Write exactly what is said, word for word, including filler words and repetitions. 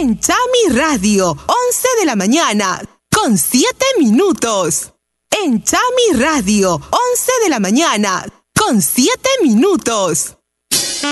En Chami Radio, once de la mañana, con siete minutos. En Chami Radio, once de la mañana, con siete minutos.